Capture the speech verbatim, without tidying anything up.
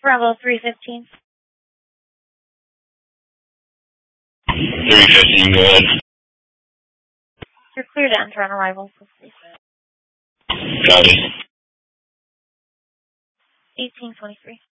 Bravo three fifteen. three fifteen, go ahead. You're clear to enter on arrival, so please. Got it. eighteen twenty-three.